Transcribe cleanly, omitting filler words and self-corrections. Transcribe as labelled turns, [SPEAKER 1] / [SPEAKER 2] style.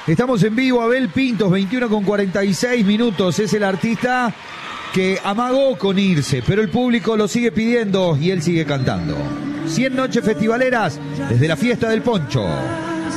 [SPEAKER 1] Estamos en vivo, Abel Pintos, 21:46. Es el artista que amagó con irse, pero el público lo sigue pidiendo y él sigue cantando. 100 noches festivaleras desde la fiesta del Poncho.